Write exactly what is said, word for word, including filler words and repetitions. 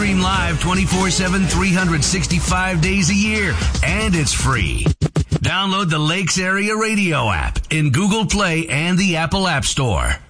stream live twenty-four seven, three hundred sixty-five days a year, and it's free. Download the Lakes Area Radio app in Google Play and the Apple App Store.